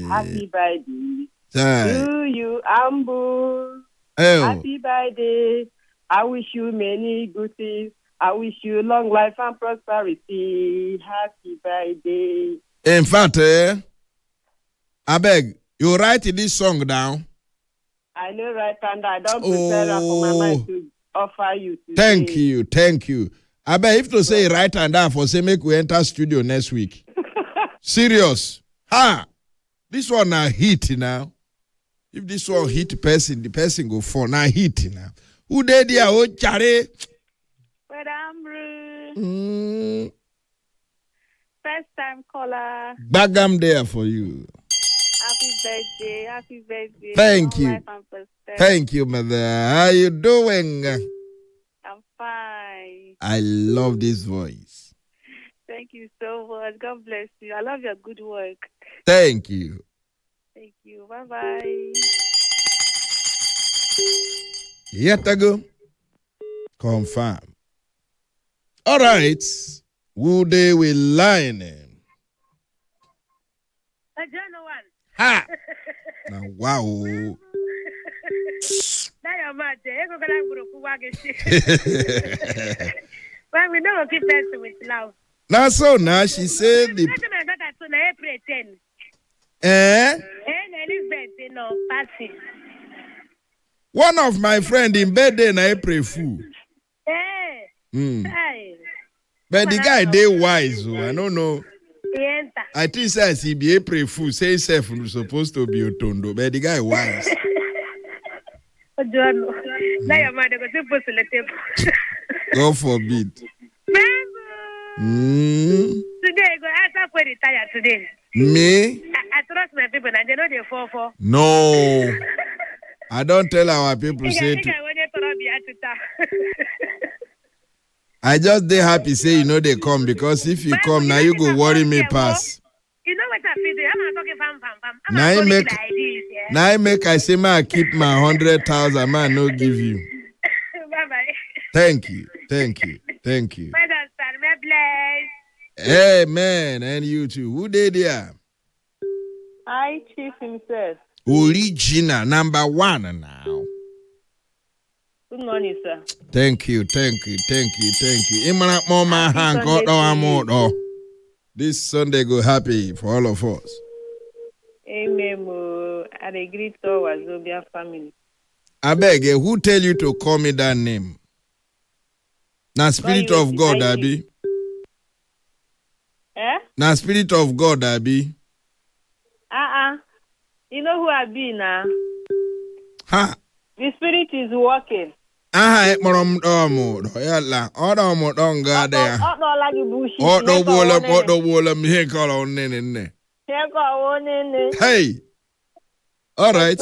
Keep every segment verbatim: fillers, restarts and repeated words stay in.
Happy birthday Aye. to you, Ambu. Oh. Happy birthday. I wish you many good things. I wish you long life and prosperity. Happy birthday. In fact, eh, I beg, you write this song down. I know right and I don't prepare oh. for my mind to offer you today. Thank you, thank you. I beg if to say right and down for say make we enter studio next week. Serious. Ha! This one now hit now. If this one hit person, the person go for now hit now. Who did there? Oh, Chare. Mm. First time caller. Bagam there for you. Happy birthday, happy birthday. Thank you. Thank you, mother. How you doing? I'm fine. I love this voice. Thank you so much. God bless you. I love your good work. Thank you. Thank you. Bye-bye. Yet ago. Confirm. All right. Who they will line him? Ha! Now, wow. Well, we don't keep person with love. Now, so now she said the. Eh? One of my friend in bed in April Fool. Mm. But the guy they wise, so I don't know. I think says he be April Fool, say himself was supposed to be Otondo, but the guy wise. God forbid. Mm. Today, go ask for retire today. Me? I, I trust my people and they know they fall for. No. I don't tell our people say to. I just they happy say you know they come because if you but come now you go worry me pass. You know what I feel? I'm not talking fam fam fam. Now I make like this, yeah? Now I make I say man keep my hundred thousand man no give you. Bye bye. Thank you, thank you, thank you. My son, may bless. Amen, and you too. Who did there? Hi, Chief himself. Original number one now. Good morning, sir. Thank you, thank you, thank you, thank you. Imana mama hand got on this Sunday go happy for all of us. Amen. I agree to our Zobia family. I beg you, who tell you to call me that name? Now, Spirit of God, Abby. Eh? Now, Spirit of God, Abby. Uh-uh. You know who I be now? Ha. The Spirit is working. Ah, eh, morom domo. Yalla. Odo mo don ga there. Odo lagi bushi. Odo bola, odo bola mi he call on nene nene. He call on nene. Hey. All right.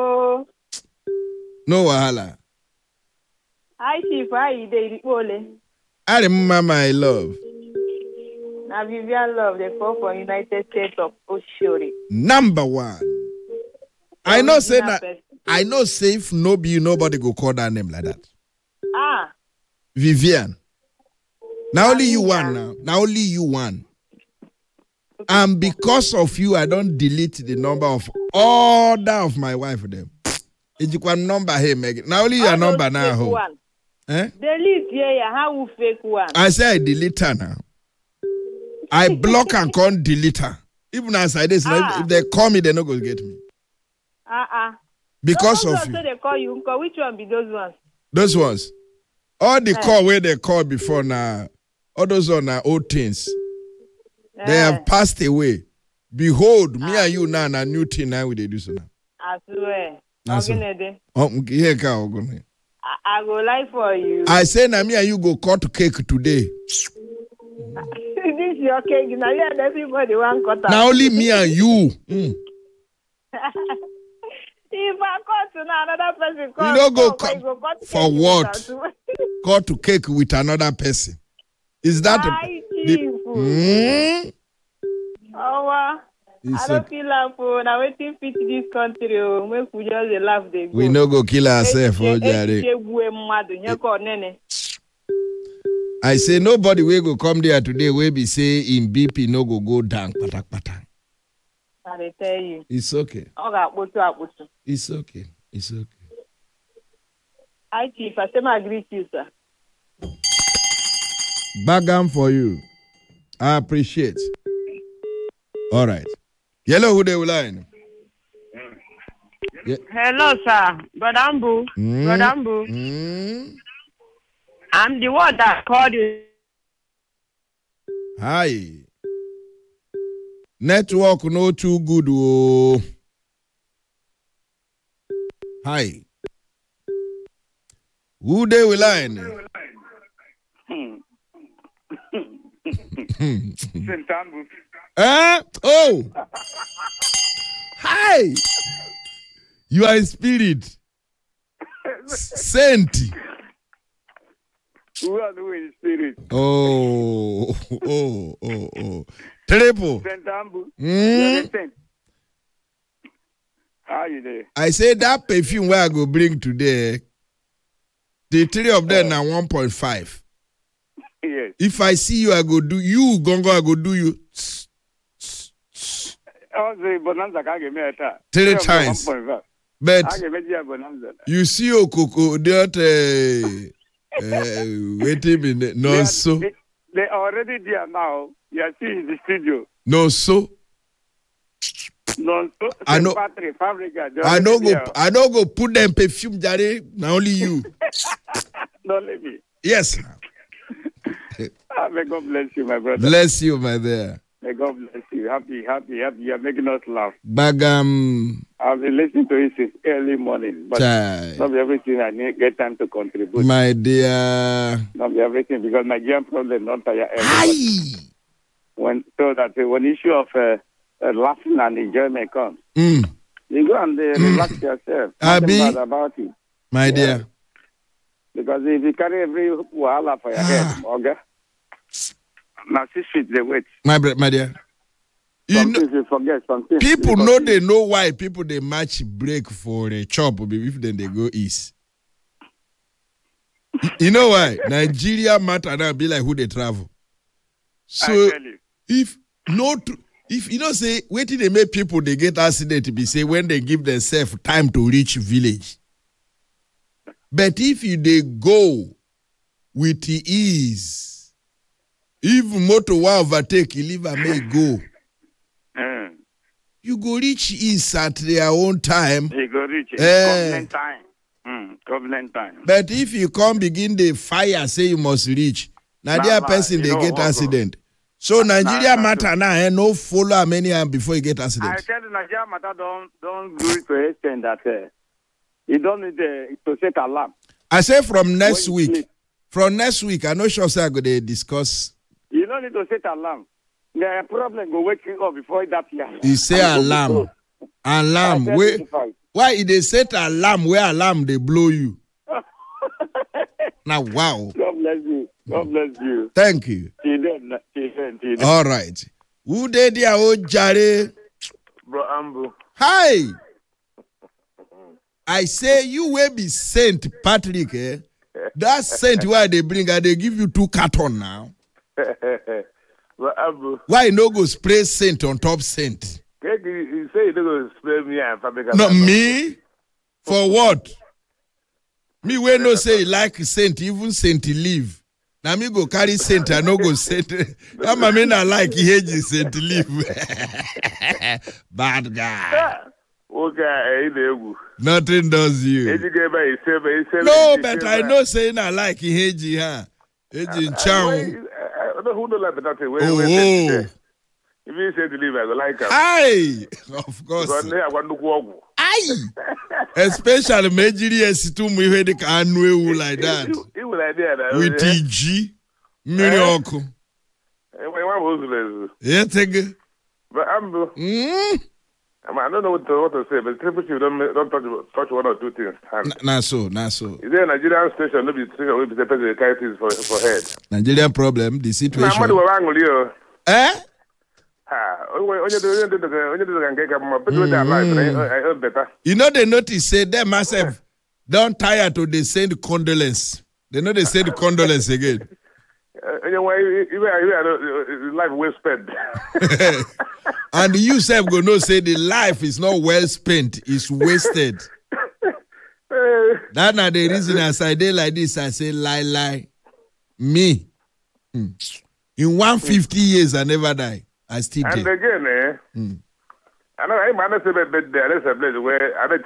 No wahala. Hi, Chief. How you dey, Ripole? I remember my love. Now, Vivian Love, they call for United States of Oshori. Number one. I know say that. I know say if no be you, nobody go call that name like that. Ah. Vivian. Now only you one now. Now only you one. And because of you, I don't delete the number of all that of my wife for them. It's one number here, Megan. Now only your number now. Home. Eh? Delete yeah, how fake one? I say I delete her now. I block and can't delete her. Even as I did, ah. if they call me, they're not going to get me. Uh-uh. Because those of you. So they call you. Which one be those ones? Those ones. All the yeah. call where they called before now, all those are now old things. Yeah. They have passed away. Behold, me ah. and you now, a new thing now we they do so now. I swear. Okay. Oh, here go. I go lie for you. I say now me and you go cut cake today. This is your cake. Now you and everybody want cut. Now only me and you. Mm. If I cut to another person, cut, you don't go, cut, go cut for what? Cut to cake with another person. Is that I the, mm? Oh, uh, I don't feel like for now waiting fit this country. Make we just laugh. They we no go kill ourselves. Oh, Jare. I say nobody will go come there today. We be say in B P no go go down. Patak patak. I tell you. It's okay. It's okay. It's okay. Hi, Chief. I say my greet you, sir. Bagam for you. I appreciate. All right. Hello, who they will line? Yeah. Hello, sir. Brother Ambu. Mm. Brother Ambu. Mm. I'm the one that called you. Hi. Network no too good. Oh. Hi. Who they will line? Saint Ambu. Eh? Oh. Hi. You are in spirit. Saint. Who are you in spirit? Oh. Oh. Oh. Oh. Triple. Saint Ambu. Mm. How are you there? I say that perfume where I go bring today, the three of them are one point five. Yes. If I see you, I go do you, Gongo, I go do you. Three times. But you see Okoko, that uh, uh, waiting in no so. They, they are already there now. You are still in the studio. No so. No so. I know. Patrick, Fabrica, I know go. I know go put them perfume, Jare. Now only you. Don't let me. Yes. Ah, may God bless you, my brother. Bless you, my dear. May God bless you. Happy, happy, happy. You're making us laugh. Bagam. I've been listening to it since early morning, but Chai. not everything I need get time to contribute. My dear. Not everything, because my Nigerian problem don't tire everybody. When so that uh, when issue of uh, uh, laughing and enjoyment comes, mm. you go and uh, mm. relax yourself. Abi, bad about it. My yeah. dear. Because if you carry every wahala for your head, okay? Now six feet the weight. My my dear. You know, you forget something. People know they know why people they match break for a chop if then they go east. You know why? Nigeria matter now be like who they travel. So if not if you know say waiting they make people they get accident to be say when they give themselves time to reach village. But if you they go with the ease, if motor will overtake, you leave and may go. Mm. You go reach east at their own time. You go reach it. Uh, Covenant time. Mm, Covenant time. But if you come begin the fire, say you must reach. Now their person they get accident. So Nigeria nah, matter now, eh, no follow many and before you get accident. I tell you, Nigeria matter don't don't do it to the extent that uh, you don't need uh, to set alarm. I say from next week. Sleep. From next week, I know sure say I go to discuss. You don't need to set alarm. The problem go wake you up before that year. You say alarm. Alarm. Where, why they set alarm where alarm they blow you? Now wow. God bless you. God bless you. Thank you. Children, children, children. All right. Who did their old Jare? Bro Ambu. Hi. I say you will be Saint Patrick, eh? That Saint why they bring and they give you two carton now. Bro Ambu. Why no go spray Saint on top Saint? You say you don't go spray me and Fabrica. Not me? For what? Me when no say like Saint, even Saint leave. Now me go carry Saint, I no go Saint. I'm a man I like he Saint leave. Bad guy. Okay, nothing does you. No, but I know saying I like Heji, huh? Heji Chow. I don't who don't like that. Oh, if you say to leave, I go like him. Aye, of course. I want to walk. Aye, especially Nigeria situ muhe de kanwe like that. You will idea that with T G, miracle. Yeah, take it. But I'm. Hmm. I don't know what to, what to say, but Triple Chief don't don't touch touch one or two things. Not so, not so. Is there a Nigerian station? Maybe the the president carry things for for head. Nigerian problem, the situation. I'm not going to Eh? Ah, only the only the only the can get up, but with their life, I heard better. You know they notice say them myself don't tire to they send condolence. They know they send condolence again. Anyway, you are life well spent. And you self go no say the life is not well spent, it's wasted. That not the reason as I did like this, I say lie lie. Me. Hmm. In one hundred fifty years I never die. I still And dead. again, eh? Hmm. I know I'm honest about that. There's a place where I